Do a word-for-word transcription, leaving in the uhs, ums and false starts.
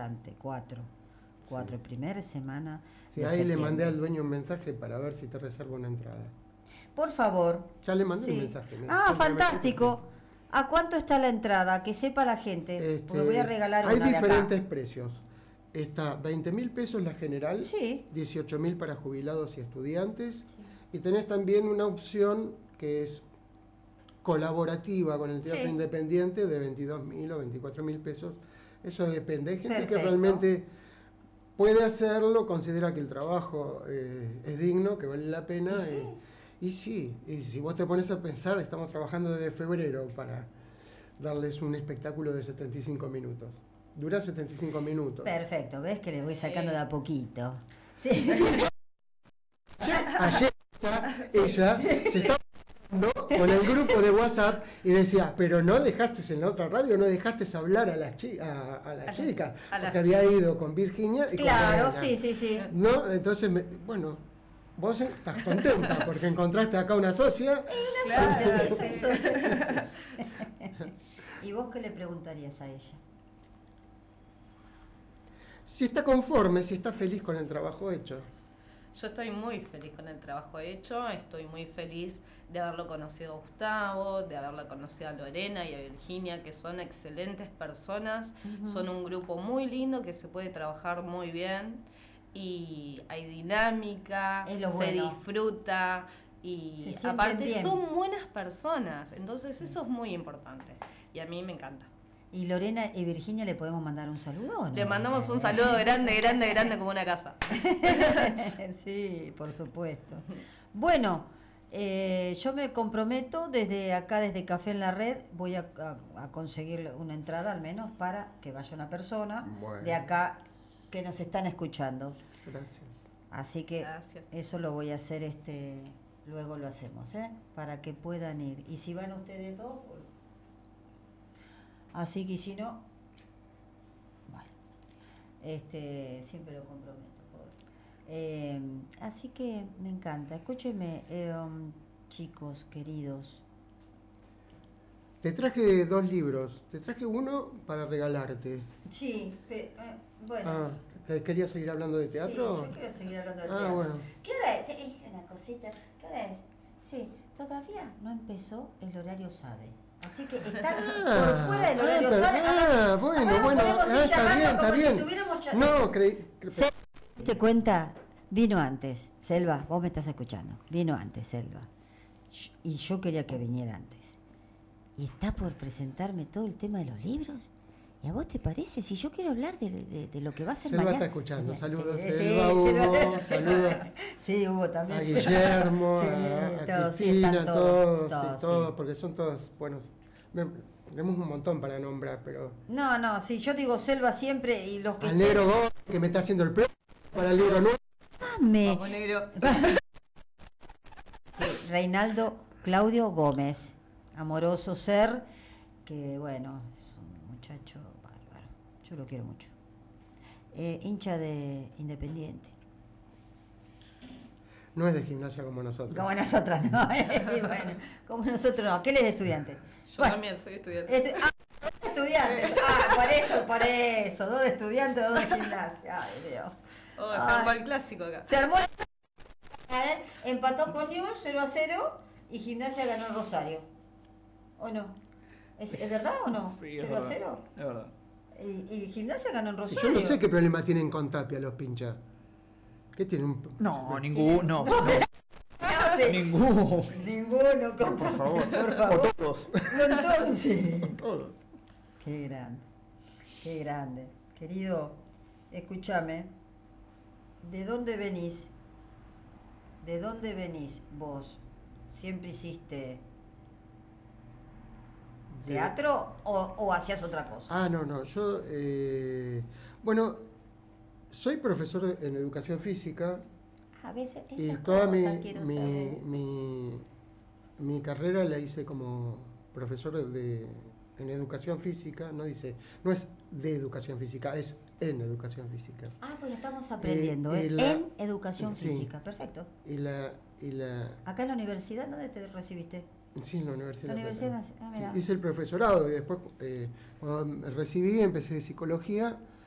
bastante, cuatro. Cuatro, Sí. primera semana. Sí, de ahí le septiembre. mandé al dueño un mensaje para ver si te reserva una entrada. Por favor. Ya le mandé Sí. un mensaje. mira, Ah, siempre me fantástico. fijo. ¿A cuánto está la entrada? Que sepa la gente. Porque voy a Este, regalar hay una de acá. diferentes precios. Está veinte mil pesos la general, Sí. dieciocho mil para jubilados y estudiantes. Sí. Y tenés también una opción que es colaborativa con el Teatro Sí. Independiente de veintidós mil o veinticuatro mil pesos. Eso depende. Hay gente Perfecto. que realmente puede hacerlo, considera que el trabajo eh, es digno, que vale la pena. ¿Y sí? eh, y sí, y si vos te pones a pensar, estamos trabajando desde febrero para darles un espectáculo de setenta y cinco minutos. Dura setenta y cinco minutos. Perfecto, ves que le voy sacando de a poquito. Sí. Ayer ella, ella se estaba hablando con el grupo de WhatsApp y decía, pero no dejaste en la otra radio, no dejaste hablar a la, chi a, a la chica, a la porque había ido con Virginia y Claro, con Lorena. sí, sí, sí. ¿No? Entonces, me, bueno, vos estás contenta porque encontraste acá una socia. Claro, Claro, sí, sí. sí, sí, sí. ¿Y vos qué le preguntarías a ella? Si está conforme, si está feliz con el trabajo hecho. Yo estoy muy feliz con el trabajo hecho, estoy muy feliz de haberlo conocido a Gustavo, de haberla conocido a Lorena y a Virginia, que son excelentes personas, Ujú. son un grupo muy lindo que se puede trabajar muy bien y hay dinámica, Es lo se bueno. disfruta Se y sienten aparte bien. son buenas personas, entonces eso es muy importante y a mí me encanta. ¿Y Lorena y Virginia le podemos mandar un saludo o no? Le mandamos un saludo grande, grande, grande como una casa. Sí, por supuesto. Bueno, eh, yo me comprometo desde acá, desde Café en la Red, voy a, a- a conseguir una entrada al menos para que vaya una persona Bueno. de acá que nos están escuchando. Gracias. Así que Gracias. eso lo voy a hacer, este, luego lo hacemos, ¿eh? Para que puedan ir. Y si van ustedes dos, así que si no, bueno, este, siempre lo comprometo, pobre. Eh, así que me encanta. Escúchenme, eh, um, chicos queridos. Te traje dos libros. Te traje uno para regalarte. Sí, pe- eh, bueno. Ah, ¿que- ¿querías seguir hablando de teatro? Sí, yo quiero seguir hablando de Ah, teatro. bueno. ¿Qué hora es? Es una cosita. ¿Qué hora es? Sí, todavía no empezó el horario SADE. Así que estás Ah, por fuera del horario ah, SADE. ah, bueno, Ahora bueno, podemos ir ah, está charlando bien, está como si bien. estuviéramos cha- No, creí. cre- Se- ¿Te cuenta? Vino antes. Selva, vos me estás escuchando. Vino antes, Selva. Sh- Y yo quería que viniera antes. Y está por presentarme todo el tema de los libros. ¿Y a vos te parece? Si yo quiero hablar de, de- de lo que va a ser Selva mañana. está escuchando. Sí, Saludos, sí, Selva, sí, Hugo, Selva. saludos Sí, Hugo también. a sí. Guillermo, Sí, a, a todos, sí, Cristina, están todos, todos, sí, todos, todos, sí. porque son todos buenos. Me- Tenemos un montón para nombrar, pero. No, no, sí, yo digo Selva siempre y los que Al negro Gómez, que me está haciendo el premio para el libro nuevo. me Vamos, negro. Sí, Reinaldo Claudio Gómez, amoroso ser, que bueno, es un muchacho bárbaro, yo lo quiero mucho. Eh, hincha de Independiente, No es de gimnasia como nosotros. como nosotras, ¿no? Y bueno, como nosotros no, ¿qué él es de estudiante? Yo Bueno, también soy estudiante. estu- ah, estudiantes, ah, por eso, por eso, dos de estudiantes, dos de gimnasia, ay Dios. Oh, se Ay. armó el clásico acá. Se armó, ¿eh? Empató con Newell's cero a cero y Gimnasia ganó en Rosario. ¿O no? ¿Es, ¿es verdad o no? Sí, es cero a verdad. cero. Es verdad. Y, y Gimnasia ganó en Y Rosario. yo no sé qué problema tienen con Tapia los pinchas. ¿Qué tienen? Un... No, ninguno. No, no, No sé. ninguno. Ninguno, con Por favor. por O favor. todos. Con todo, sí. Todos. Qué grande, qué grande. Querido, escúchame. ¿De dónde venís? ¿De dónde venís vos? ¿Siempre hiciste De- teatro o, o hacías otra cosa? Ah, no, no. Yo, eh, bueno, soy profesor en educación física A veces y esas toda mi, cosas quiero mi, saber. mi, mi carrera la hice como profesor de, en educación física. No dice, no es de educación física, es en educación física. Ah, bueno, estamos aprendiendo, Eh, ¿eh? y la- En educación sí. física, perfecto. Y la, y la, Acá en la universidad, ¿dónde te recibiste? sí, en la Universidad. La de La Universidad Plata. Nacional, ah, Sí, mirá. hice el profesorado y después, eh, cuando me recibí, empecé psicología